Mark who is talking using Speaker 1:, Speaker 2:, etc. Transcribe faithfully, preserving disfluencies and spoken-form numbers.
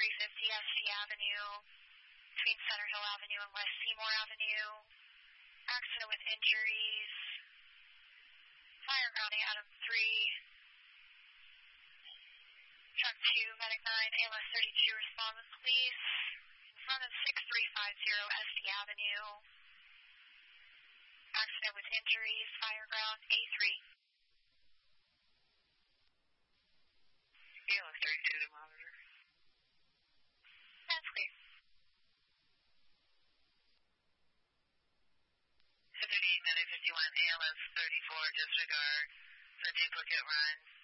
Speaker 1: three fifty S T Avenue, between Center Hill Avenue and West Seymour Avenue. Accident with injuries. Fire grounding Adam three. Truck two, Medic nine, A L S thirty-two, respond with police. In front of six three five zero S T Avenue. Accident with injuries, fire ground A three.
Speaker 2: A L S thirty-two to monitor.
Speaker 1: That's clear.
Speaker 2: Medic fifty-one, A L S thirty-four, disregard for duplicate runs.